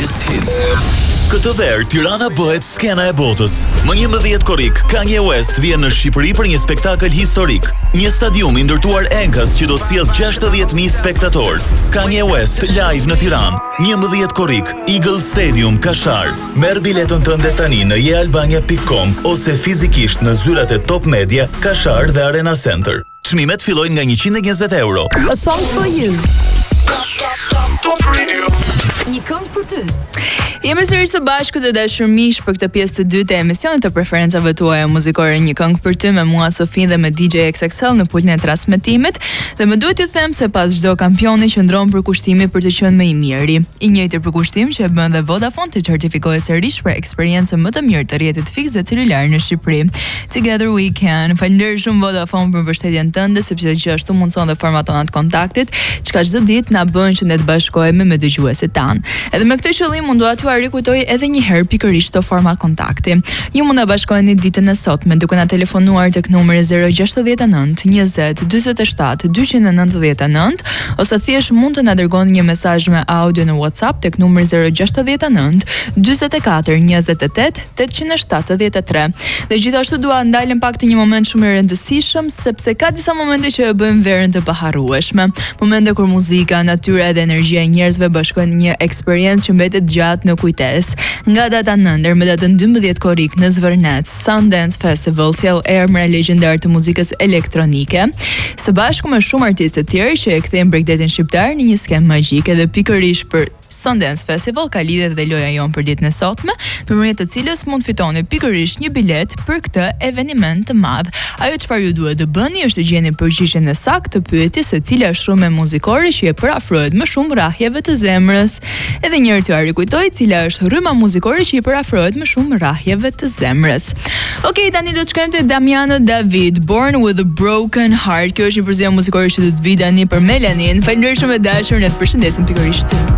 Greatest Hits. Këtë verë, Tirana bëhet skena e botës. Më 11 korrik, Kanye West vjen në Shqipëri për një spektakël historik. Një stadium i ndërtuar enkas që do të sjellë 60.000 spektator. Kanye West live në Tiranë. 11 korrik, Eagle Stadium, Kashar. Merr biletën tënde tani në jealbania.com ose fizikisht në zyrat e Top Media, Kashar dhe Arena Center. Çmimet fillojnë nga 120 euro. A song for you. Një këngë për ty. Jemi sërish së bashku të dashur miq për këtë pjesë të dytë e emisionit të preferencave tuaja muzikore. Një këngë për ty me mua Sofin dhe me DJ XXL në pultin e transmetimit. Dhe më duhet t'ju them se pas çdo kampioni qëndron për kushtimi për të qenë më i miri. I njëjti për kushtim që e bën dhe Vodafone të certifikohet sërish për eksperiencën më të mirë të rrjetit fiks dhe celular në Shqipëri. Together we can. Faleminderit shumë Vodafone për mbështetjen tënde, sepse gjithashtu mundson dhe formatonat kontaktit, çka çdo ditë na bën që ne të bashkohemi me dëgjuesit tan. Edhe me këtë qëllim mund dua t'ju rikujtoj edhe një herë pikërisht të forma kontakti. Ju mund ta bashkoheni ditën e sotme duke na telefonuar tek numri 069 20 47 299 ose thjesht mund të na dërgoni një mesazh me audio në WhatsApp tek numri 069 44 28 873. Dhe gjithashtu dua ndalem pak të një moment shumë i rëndësishëm, sepse ka disa momente që e bëjmë verën të paharrueshme. Momente kur muzika, natyra dhe energjia e njerëzve bashkojnë një eksperiencë që mbetet gjatë në kujtes. Nga data 9 me datën 12 korrik në Zvërnet, Sundance Festival sjell emra legjendar të muzikës elektronike, së bashku me shumë artistë të tjerë që e kthejnë bregdetin shqiptar në një skemë magjike dhe pikërisht për Sundance Festival ka lidhje dhe loja jon për ditën e sotme, nëpërmjet të cilës mund fitoni pikërisht një bilet për këtë eveniment të madh. Ajo çfarë ju duhet të bëni është të gjeni përgjigjen e saktë të pyetjes se cila është rrymë muzikore që e parafrohet më shumë rrahjeve të zemrës. Edhe një herë t'ju rikujtoj cila është rryma muzikore që i parafrohet më shumë rrahjeve të zemrës. Okej, tani do të shkojmë te Damiano David, Born with a Broken Heart. Kjo është një përzierje muzikore që do të vi tani për Melanin. Faleminderit shumë e dashur, ne të përshëndesim pikërisht.